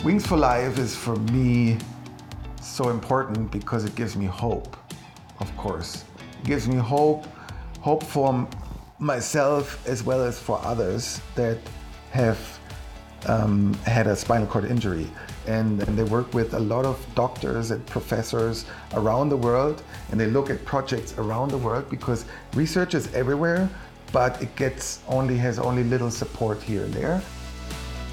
Wings for Life is for me so important because it gives me hope, of course. It gives me hope for myself as well as for others that have had a spinal cord injury. And they work with a lot of doctors and professors around the world, and they look at projects around the world because research is everywhere, but it has only little support here and there.